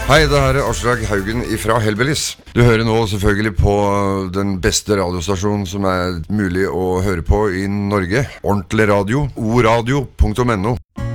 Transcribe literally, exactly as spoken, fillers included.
Hei, det her er Aslak Haugen fra Hellbillies. Du hører nå selvfølgelig på den beste radiostasjonen som er mulig å høre på i Norge. Ordentlig radio, oradio punktum no.